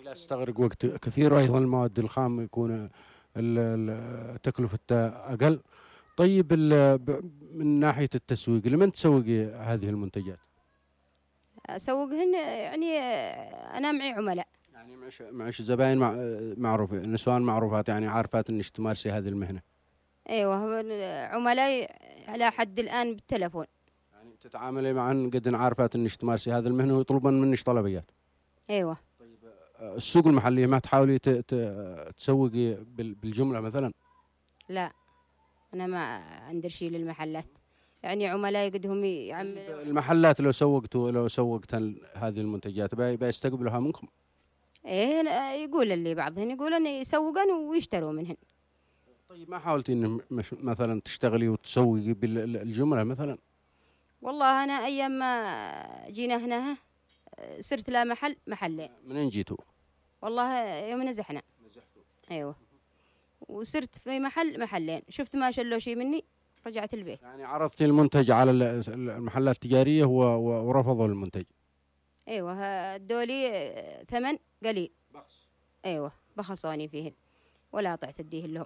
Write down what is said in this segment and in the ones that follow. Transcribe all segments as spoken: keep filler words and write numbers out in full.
لا تستغرق وقت كثير، وأيضا المواد الخام يكون تكلفتها أقل. طيب من ناحية التسويق، لمن تسوقي هذه المنتجات؟ أسوقهن يعني أنا معي عملاء، يعني معش معش زباين معروفة، نسوان معروفات، يعني عارفات إنك تمارسي هذه المهنة. أيوة، عملائي على حد الآن بالتلفون. يعني تتعاملي معهن قد عارفات إنك تمارسي هذه المهنة ويطلبن منك طلبيات. أيوة. طيب السوق المحلي ما تحاولي تسوقي بالجملة مثلا؟ لا، أنا ما عندي شيء للمحلات، يعني عملائي قدهم يعملوا. المحلات لو سوقتوا لو سوقت هذه المنتجات بيستقبلوها منكم؟ إيه، يقول اللي بعضهن يقول أن يسوقن ويشتروا منهن. طيب ما حاولتي إن مثلا تشتغلي وتسوقي بالجملة مثلا؟ والله أنا أيام ما جينا هنا صرت لا محل محلين. منين جيتوا؟ والله يوم نزحنا. نزحتوا. أيوة. وصرت في محل محلين، شفت ما شلوا شيء مني رجعت البيت. يعني عرضتي المنتج على المحلات التجارية ورفضوا المنتج؟ أيوة، دولي ثمن قليل. بخس. أيوة، بخصوني فيهن ولا طعت أديه لهم.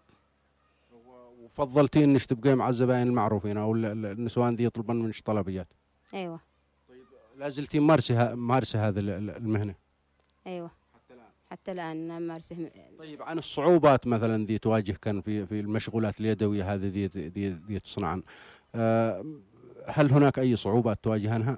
وفضلتي إنك تبقي مع الزبائن المعروفين أو النسوان ذي يطلبن منك طلبيات؟ أيوة. طيب لا زلتي مارسة مارسة هذه المهنة؟ أيوة. حتى الآن. حتى الآن مارسه. طيب عن الصعوبات مثلا ذي تواجه كان في في المشغولات اليدوية هذه ذي ذي ذي تصنعن، أه هل هناك أي صعوبات تواجهنها؟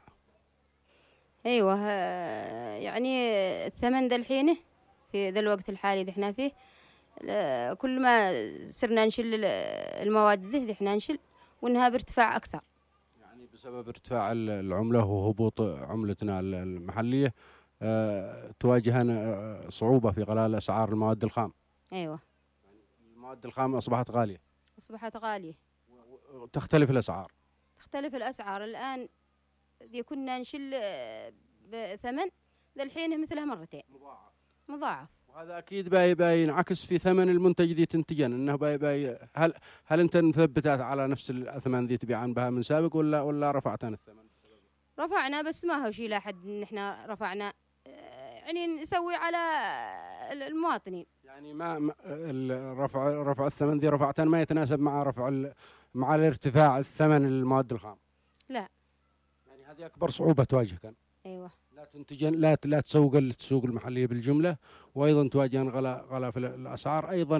أيوة، يعني الثمن ذا الحين في ذا الوقت الحالي ذي احنا فيه، كل ما صرنا نشل المواد ذي احنا نشل وإنها بارتفاع أكثر. يعني بسبب ارتفاع العملة وهبوط عملتنا المحلية أه تواجهنا صعوبة في غلاء أسعار المواد الخام. أيوة. المواد الخام أصبحت غالية. أصبحت غالية. تختلف الأسعار. تختلف الأسعار الآن، ذي كنا نشل بثمن ذا الحين مثلها مرتين. مضاعف. مضاعف. وهذا أكيد باي باي ينعكس في ثمن المنتج ذي تنتجن، إنه باي باي هل هل أنت مثبتات على نفس الأثمان ذي تبيعان بها من سابق ولا ولا رفعتان الثمن؟ رفعنا، بس ما هو شيء لا حد إن إحنا رفعنا، يعني نسوي على المواطنين. يعني ما الرفع رفع الثمن ذي رفعتان ما يتناسب مع رفع مع الارتفاع الثمن المواد الخام. لا. يعني هذه أكبر صعوبة تواجهك. أيوة. لا تنتجن لا لا تسوق السوق المحلية بالجملة، وأيضا تواجهن غلاء غلاء في الأسعار. أيضا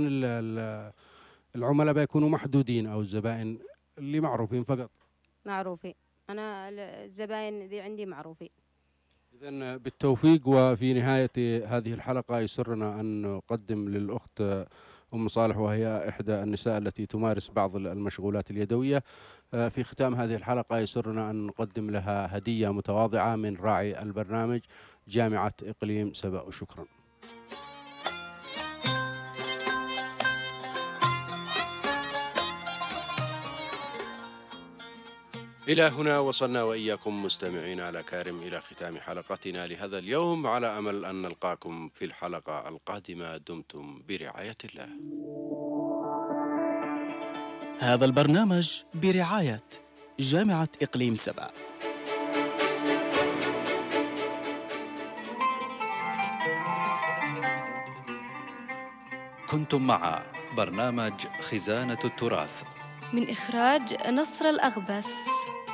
العملاء بيكونوا محدودين أو الزبائن اللي معروفين فقط. معروفين، أنا الزبائن ذي عندي معروفين. إذن بالتوفيق. وفي نهاية هذه الحلقة يسرنا أن نقدم للأخت أم صالح، وهي إحدى النساء التي تمارس بعض المشغولات اليدوية، في ختام هذه الحلقة يسرنا أن نقدم لها هدية متواضعة من راعي البرنامج جامعة إقليم سبأ. وشكرا. إلى هنا وصلنا وإياكم مستمعينا الأكارم إلى ختام حلقتنا لهذا اليوم، على أمل أن نلقاكم في الحلقة القادمة. دمتم برعاية الله. هذا البرنامج برعاية جامعة إقليم سبأ. كنتم مع برنامج خزانة التراث من إخراج نصر الأغبس.